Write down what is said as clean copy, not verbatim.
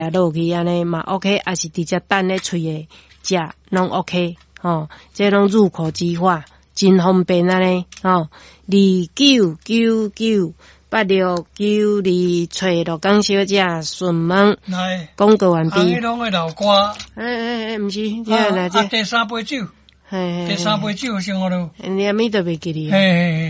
落去安尼嘛 OK， 还是直接等咧喙诶食拢 OK， 这拢入口即化，真方便安尼29998692找罗江小姐询问。广告完毕。 迄拢个老歌。 毋是，这第三杯酒。第三杯酒先我都。 连咪都袂记哩。